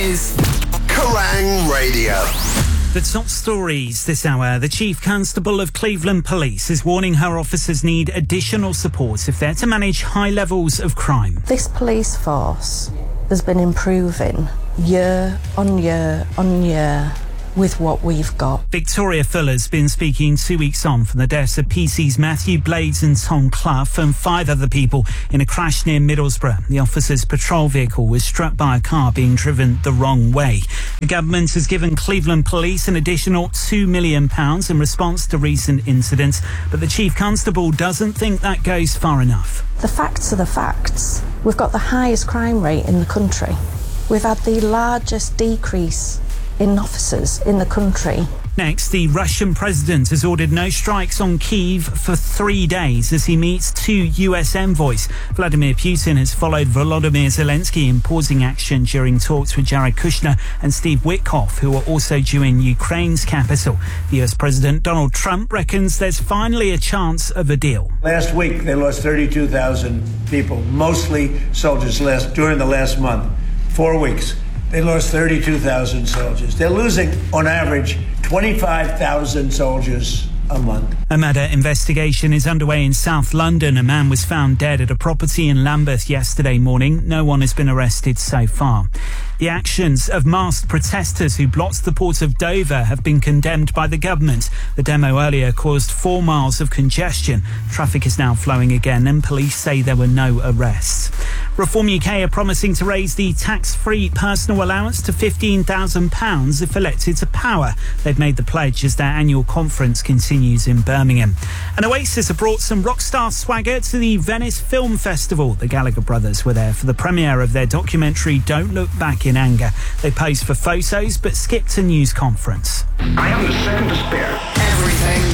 Is Kerrang Radio. The top stories this hour. The Chief Constable of Cleveland Police is warning her officers need additional support if they're to manage high levels of crime. This police force has been improving year on year on year with what we've got. Victoria Fuller's been speaking 2 weeks on from the deaths of PC's Matthew Blades and Tom Clough and 5 other people in a crash near Middlesbrough. The officers' patrol vehicle was struck by a car being driven the wrong way. The government has given Cleveland Police an additional £2 million in response to recent incidents, but the Chief Constable doesn't think that goes far enough. The facts are the facts. We've got the highest crime rate in the country. We've had the largest decrease in officers in the country. Next, the Russian president has ordered no strikes on Kyiv for 3 days as he meets 2 US envoys. Vladimir Putin has followed Volodymyr Zelensky in pausing action during talks with Jared Kushner and Steve Witkoff, who are also due in Ukraine's capital. The US President Donald Trump reckons there's finally a chance of a deal. Last week, they lost 32,000 people, mostly soldiers during the last month. 4 weeks. They lost 32,000 soldiers. They're losing, on average, 25,000 soldiers a month. A murder investigation is underway in South London. A man was found dead at a property in Lambeth yesterday morning. No one has been arrested so far. The actions of masked protesters who blocked the port of Dover have been condemned by the government. The demo earlier caused 4 miles of congestion. Traffic is now flowing again and police say there were no arrests. Reform UK are promising to raise the tax-free personal allowance to £15,000 if elected to power. They've made the pledge as their annual conference continues in Birmingham. And Oasis have brought some rock star swagger to the Venice Film Festival. The Gallagher brothers were there for the premiere of their documentary Don't Look Back in Anger. They posed for photos but skipped a news conference. I haven't a second to spare. Everything